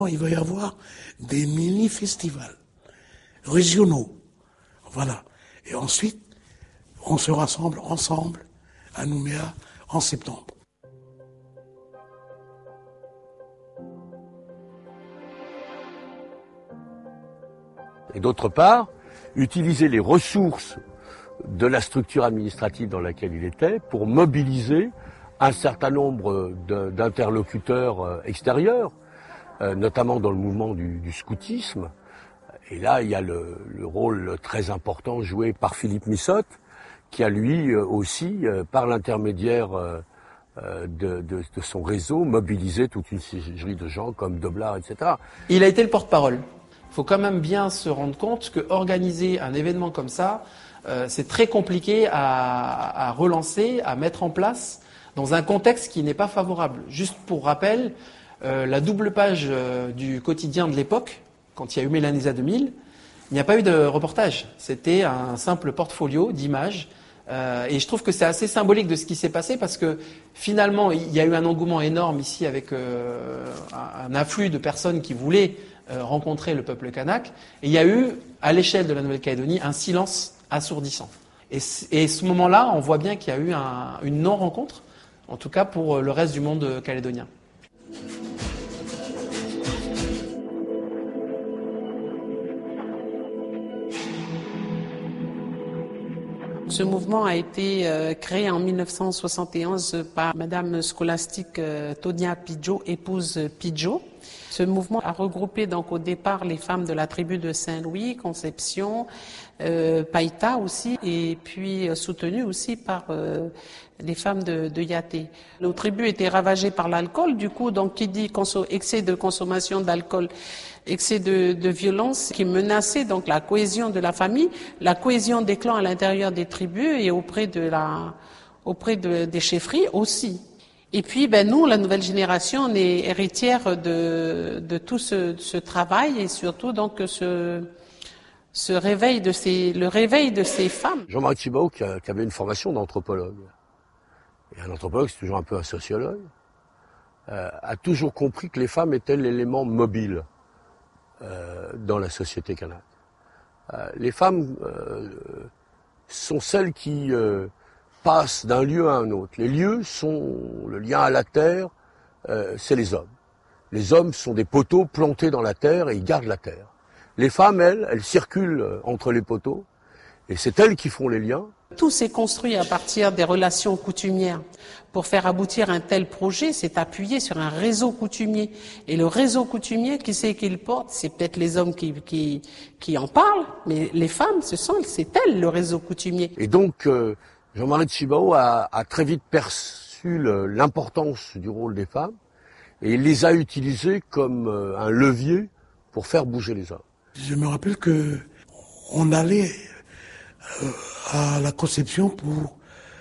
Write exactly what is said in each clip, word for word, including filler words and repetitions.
Il va y avoir des mini-festivals régionaux. Voilà. Et ensuite, on se rassemble ensemble à Nouméa en septembre. Et d'autre part, utiliser les ressources de la structure administrative dans laquelle il était pour mobiliser un certain nombre d'interlocuteurs extérieurs, notamment dans le mouvement du, du scoutisme. Et là, il y a le, le rôle très important joué par Philippe Missotte, qui a lui aussi, par l'intermédiaire de, de, de son réseau, mobilisé toute une série de gens comme Doblard, et cetera. Il a été le porte-parole. Il faut quand même bien se rendre compte que organiser un événement comme ça, euh, c'est très compliqué à, à relancer, à mettre en place dans un contexte qui n'est pas favorable. Juste pour rappel, euh, la double page euh, du quotidien de l'époque, quand il y a eu Mélanésia deux mille, il n'y a pas eu de reportage. C'était un simple portfolio d'images. Euh, et je trouve que c'est assez symbolique de ce qui s'est passé parce que finalement, il y a eu un engouement énorme ici avec euh, un, un afflux de personnes qui voulaient euh, rencontrer le peuple kanak. Et il y a eu, à l'échelle de la Nouvelle-Calédonie, un silence assourdissant. Et, et ce moment-là, on voit bien qu'il y a eu un, une non-rencontre, en tout cas pour le reste du monde calédonien. Ce mouvement a été euh, créé en mille neuf cent soixante et onze par Madame Scholastique euh, Tonia Pidgeot, épouse Pidgeot. Ce mouvement a regroupé donc au départ les femmes de la tribu de Saint-Louis, Conception, euh, Païta aussi, et puis euh, soutenu aussi par euh, les femmes de, de Yaté. Nos tribus étaient ravagées par l'alcool, du coup, donc qui dit excès de consommation d'alcool, excès de, de violence qui menaçait donc la cohésion de la famille, la cohésion des clans à l'intérieur des tribus et auprès de la, auprès de, des chefferies aussi. Et puis, ben nous, la nouvelle génération, on est héritière de, de tout ce, ce travail et surtout donc ce, ce réveil de ces, le réveil de ces femmes. Jean-Marie Tjibaou, qui, qui avait une formation d'anthropologue, et un anthropologue, c'est toujours un peu un sociologue, euh, a toujours compris que les femmes étaient l'élément mobile euh, dans la société kanak. Euh, les femmes euh, sont celles qui euh, passent d'un lieu à un autre. Les lieux sont le lien à la terre, euh, c'est les hommes. Les hommes sont des poteaux plantés dans la terre et ils gardent la terre. Les femmes, elles, elles circulent entre les poteaux et c'est elles qui font les liens. Tout s'est construit à partir des relations coutumières. Pour faire aboutir un tel projet, c'est appuyé sur un réseau coutumier. Et le réseau coutumier, qui c'est qui le porte? C'est peut-être les hommes qui, qui, qui en parlent, mais les femmes, ce sont, c'est elles le réseau coutumier. Et donc, euh, Jean-Marie Tjibaou a, a très vite perçu l'importance du rôle des femmes et il les a utilisées comme euh, un levier pour faire bouger les hommes. Je me rappelle que on allait euh, à la Conception pour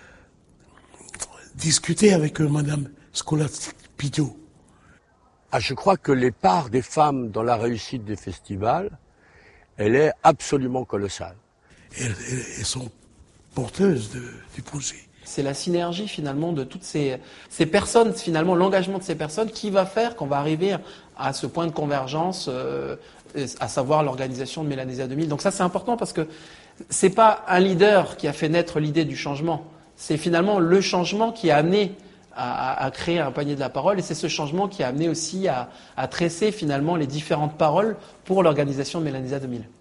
discuter avec euh, Madame Scholastique Pidgeot. Ah, je crois que les parts des femmes dans la réussite des festivals, elle est absolument colossale. Elles, elles sont porteuses de, du projet. C'est la synergie finalement de toutes ces, ces personnes, finalement l'engagement de ces personnes qui va faire qu'on va arriver à ce point de convergence, euh, à savoir l'organisation de Mélanésia deux mille. Donc ça c'est important parce que c'est pas un leader qui a fait naître l'idée du changement, c'est finalement le changement qui a amené à, à, à créer un panier de la parole et c'est ce changement qui a amené aussi à, à tresser finalement les différentes paroles pour l'organisation de Mélanésia deux mille.